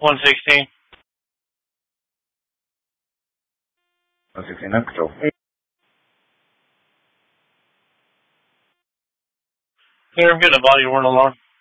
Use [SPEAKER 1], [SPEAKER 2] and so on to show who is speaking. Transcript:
[SPEAKER 1] 116.
[SPEAKER 2] 116 on control.
[SPEAKER 1] Clear, I'm getting a body worn alarm.